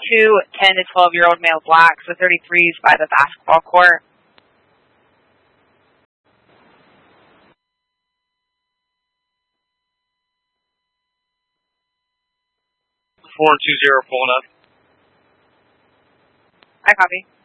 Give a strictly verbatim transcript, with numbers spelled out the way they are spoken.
two ten to twelve year old male blacks with thirty-threes by the basketball court. four two zero pulling up. I copy.